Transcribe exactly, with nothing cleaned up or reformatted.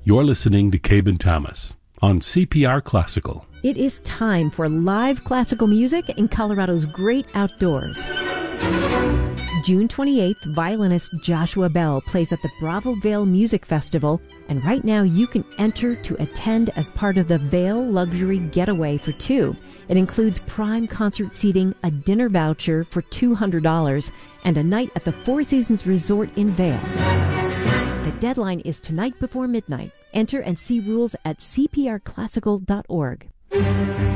You're listening to Cabin Thomas on C P R Classical. It is time for live classical music in Colorado's great outdoors. June twenty-eighth, violinist Joshua Bell plays at the Bravo Vale Music Festival, and right now you can enter to attend as part of the Vale Luxury Getaway for two. It includes prime concert seating, a dinner voucher for two hundred dollars, and a night at the Four Seasons Resort in Vale. The deadline is tonight before midnight. Enter and see rules at c p r classical dot org.